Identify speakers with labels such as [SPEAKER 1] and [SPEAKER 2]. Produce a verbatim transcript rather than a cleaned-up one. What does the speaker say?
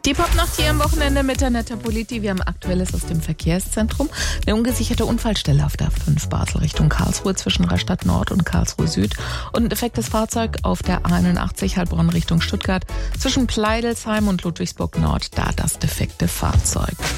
[SPEAKER 1] Die Popnacht hier am Wochenende mit der Netta Politi. Wir haben Aktuelles aus dem Verkehrszentrum. Eine ungesicherte Unfallstelle auf der A fünf Basel Richtung Karlsruhe zwischen Rastatt Nord und Karlsruhe Süd. Und ein defektes Fahrzeug auf der A einundachtzig Heilbronn Richtung Stuttgart zwischen Pleidelsheim und Ludwigsburg Nord. Da das defekte Fahrzeug.